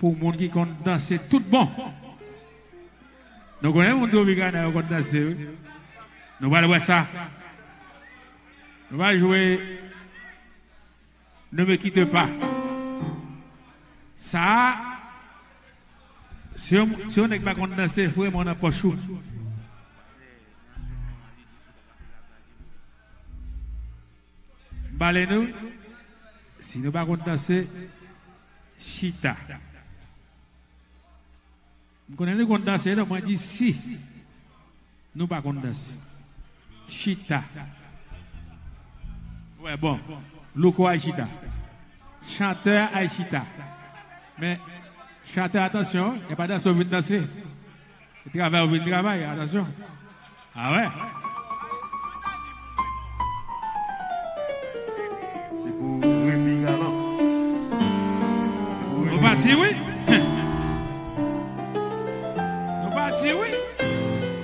pour les gens qui comptent danser tout bon. Nous connaissons les gens qui comptent danser. Nous allons voir ça. Nous allons jouer. Ne me quitte pas. Ça, si on n'est pas content danser, il faut vraiment n'a pas chou. Balez-nous. Si nous ne pas content danser, chita. Nous connaissons content danser, donc moi je dis si. Nous ne pas content danser. Chita. Ouais, bon. Loco Aïchita. Chanteur Aïchita. Mais, chanteur, attention, il n'y a pas d'assaut de danser. Il travaille au travail, attention. Ah ouais? C'est pour Rémi Galant. Nous partis, oui? Nous partis, oui?